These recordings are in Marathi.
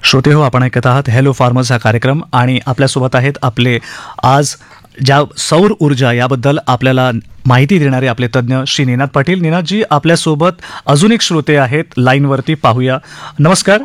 श्रोते हो, आपण ऐकत आहात हॅलो फार्मर्स हा कार्यक्रम आणि आपल्यासोबत आहेत आपले आज ज्या सौर ऊर्जा याबद्दल आपल्याला माहिती देणारे आपले तज्ज्ञ श्री निनाद पाटील. निनादजी, आपल्यासोबत अजून एक श्रोते आहेत लाईनवरती, पाहूया. नमस्कार.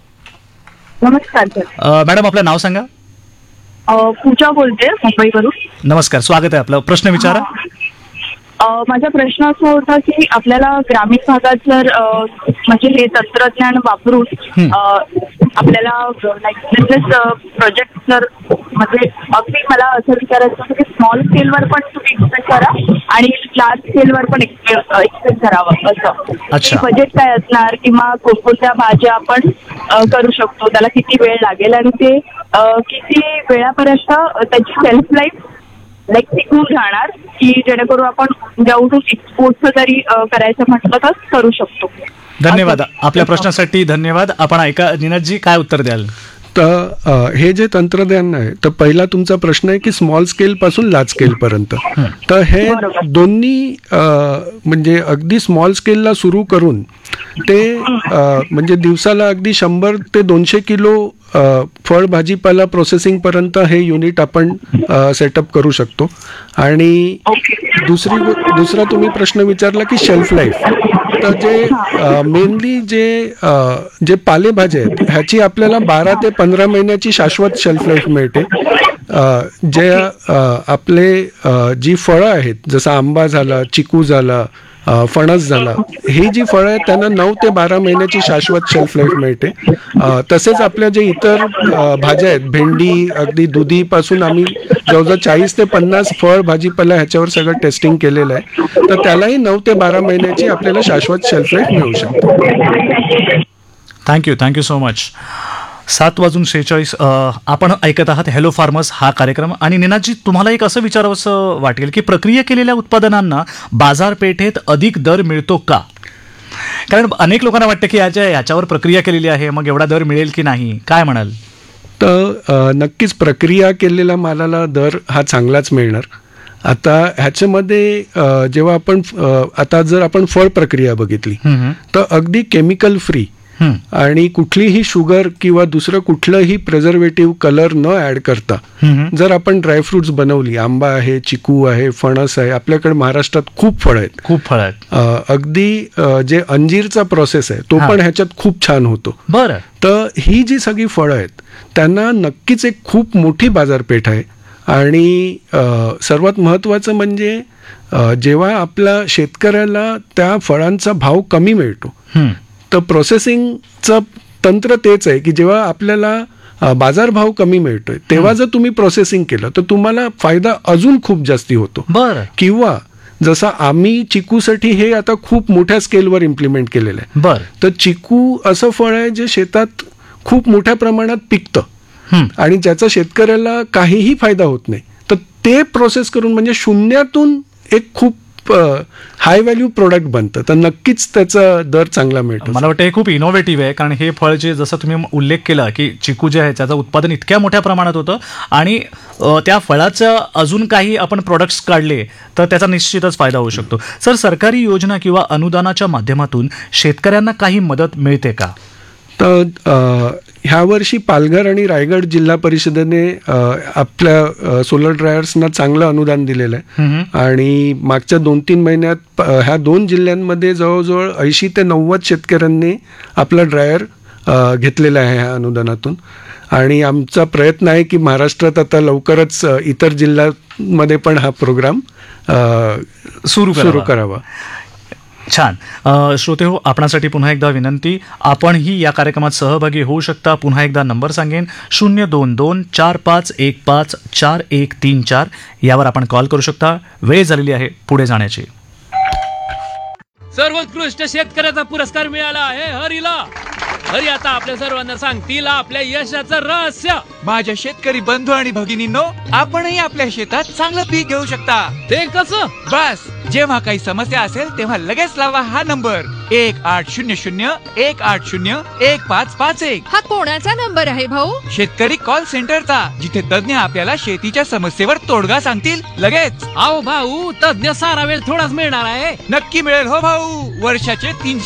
नमस्कार सर. मॅडम, आपलं नाव सांगा. पूजा बोलते मुंबईवरून. नमस्कार, स्वागत आहे आपलं. प्रश्न विचारा. माझा प्रश्न असा होता की आपल्याला ग्रामीण भागात जर म्हणजे हे तंत्रज्ञान वापरून आपल्याला बिझनेस प्रोजेक्ट जर म्हणजे अगदी मला असं विचारायचं होतं की स्मॉल स्केलवर पण तुम्ही एक्सपेंड करा आणि लार्ज स्केलवर पण एक्सपेंड करावं असं. बजेट काय असणार किंवा कोणत्या भाज्या आपण करू शकतो, त्याला किती वेळ लागेल आणि ते किती वेळापर्यंत त्याची सेल्फ लाईफ टिकून राहणार की जेणेकरून आपण उद्या उठून एक्सपोर्टचं जरी करायचं म्हटलं तर करू शकतो. धन्यवाद. आपल्या प्रश्नासाठी धन्यवाद. आपण ऐका निनादजी, काय उत्तर द्याल? तर हे जे तंत्रज्ञान आहे, तर पहिला तुमचा प्रश्न आहे की स्मॉल स्केल पासून लार्ज स्केल पर्यंत. तर हे दोन्ही म्हणजे अगदी स्मॉल स्केलला सुरू करून ते म्हणजे दिवसाला अगदी 100 ते 200 किलो फळ भाजीपाला प्रोसेसिंग पर्यंत हे युनिट आपण सेटअप करू शकतो. आणि दुसरा तुम्ही प्रश्न विचारला की शेल्फ लाईफ. तर जे मेनली जे पालेभाज्या आहेत ह्याची आपल्याला 12 ते 15 महिन्याची शाश्वत शेल्फ लाईफ मिळते. जे आपले जी फळं आहेत, जसं आंबा झाला, चिकू झाला, फणस झाला, ही जी फळं आहेत त्यांना 9 ते 12 महिन्याची शाश्वत शेल्फ लाईफ मिळते. तसेच आपल्या जे इतर भाज्या आहेत, भेंडी, अगदी दुधीपासून आम्ही जवळजवळ 40 ते 50 फळ भाजीपाला ह्याच्यावर सगळं टेस्टिंग केलेलं आहे. तर त्यालाही 9 ते 12 महिन्याची आपल्याला शाश्वत शेल्फ लाईफ मिळू शकते. Thank you so much. 7:46 आपण ऐकत आहात हॅलो फार्मर्स हा कार्यक्रम. आणि निनादजी, तुम्हाला एक असं विचारावंसं वाटेल की प्रक्रिया केलेल्या उत्पादनांना बाजारपेठेत अधिक दर मिळतो का? कारण अनेक लोकांना वाटतं की याच्यावर प्रक्रिया केलेली आहे, मग एवढा दर मिळेल की नाही, काय म्हणाल? तर नक्कीच प्रक्रिया केलेल्या मालाला दर हा चांगलाच मिळणार. आता ह्याच्यामध्ये जेव्हा आपण आता जर आपण फळ प्रक्रिया बघितली तर अगदी केमिकल फ्री आणि कुठलीही शुगर किंवा दुसरं कुठलंही प्रिझर्वेटिव्ह कलर न ऍड करता जर आपण ड्रायफ्रुट्स बनवली, आंबा आहे, चिकू आहे, फणस आहे, आपल्याकडे महाराष्ट्रात खूप फळ आहेत. अगदी जे अंजीरचा प्रोसेस आहे तो पण ह्याच्यात खूप छान होतो. बरं. तर ही जी सगळी फळं आहेत त्यांना नक्कीच एक खूप मोठी बाजारपेठ आहे. आणि सर्वात महत्त्वाचं म्हणजे जेव्हा आपल्या शेतकऱ्याला त्या फळांचा भाव कमी मिळतो, तर प्रोसेसिंगचं तंत्र तेच आहे की जेव्हा आपल्याला बाजारभाव कमी मिळतोय तेव्हा जर तुम्ही प्रोसेसिंग केलं तर तुम्हाला फायदा अजून खूप जास्ती होतो. किंवा जसं आम्ही चिकूसाठी हे आता खूप मोठ्या स्केलवर इम्प्लिमेंट केलेलं आहे. तर चिकू असं फळ आहे जे शेतात खूप मोठ्या प्रमाणात पिकतं आणि ज्याचा शेतकऱ्याला काहीही फायदा होत नाही. तर ते प्रोसेस करून म्हणजे शून्यातून एक खूप हाय व्हॅल्यू प्रोडक्ट बनतं. तर नक्कीच त्याचा दर चांगला मिळतो. मला वाटतं हे खूप इनोव्हेटिव्ह आहे, कारण हे फळ जे जसं तुम्ही उल्लेख केला की चिकू जे आहे त्याचं उत्पादन इतक्या मोठ्या प्रमाणात होतं आणि त्या फळाचं अजून काही आपण प्रोडक्ट्स काढले तर त्याचा निश्चितच फायदा होऊ शकतो. सर, सरकारी योजना किंवा अनुदानाच्या माध्यमातून शेतकऱ्यांना काही मदत मिळते का? तर ह्या वर्षी पालघर आणि रायगड जिल्हा परिषदेने आपल्या सोलर ड्रायर्सना चांगलं अनुदान दिलेलं आहे. आणि मागच्या 2-3 महिन्यात ह्या 2 जिल्ह्यांमध्ये जवळजवळ 80 ते 90 शेतकऱ्यांनी आपला ड्रायर घेतलेला आहे ह्या अनुदानातून. आणि आमचा प्रयत्न आहे की महाराष्ट्रात आता लवकरच इतर जिल्ह्यांमध्ये पण हा प्रोग्राम सुरू करावा. छान. श्रोते हो, आपणासाठी पुन्हा एकदा विनंती, आपणही या कार्यक्रमात सहभागी होऊ शकता. पुन्हा एकदा नंबर सांगेन, 022-4515-4134 यावर आपण कॉल करू शकता. वेळ झालेली आहे पुढे जाण्याची. सर्वोत्कृष्ट शेतकऱ्याचा पुरस्कार मिळाला आहे हरीला. हरी आता आपल्या सर्वांना सांगतील आपल्या यशाचं रहस्य. माझ्या शेतकरी बंधू आणि भगिनींनो, आपणही आपल्या शेतात चांगलं पीक घेऊ शकता. ते कसं? बस, जेव्हा काही समस्या असेल तेव्हा लगेच लावा हा नंबर 1800-180-1551. हा कोणाचा नंबर आहे भाऊ? शेतकरी कॉल सेंटरचा, जिथे तज्ञ आपल्याला शेतीच्या समस्येवर तोडगा सांगतील लगेच. आओ भाऊ, तज्ञ सारा वेळ थोडाच मिळणार आहे. नक्की मिळेल हो भाऊ. वर्षाचे 300